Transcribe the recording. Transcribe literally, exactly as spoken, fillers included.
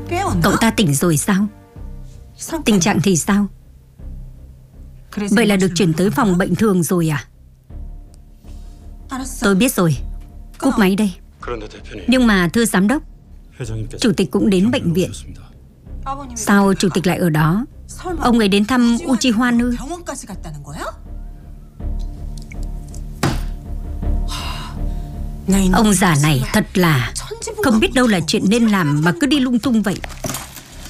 Cậu ta tỉnh rồi sao? Tình trạng thì sao? Vậy là được chuyển tới phòng bệnh thường rồi à? Tôi biết rồi. Cúp máy đây. Nhưng mà thưa giám đốc, chủ tịch cũng đến bệnh viện. Sao chủ tịch lại ở đó? Ông ấy đến thăm Uchihoan ư? Ông già này thật là không biết đâu là chuyện nên làm mà cứ đi lung tung vậy.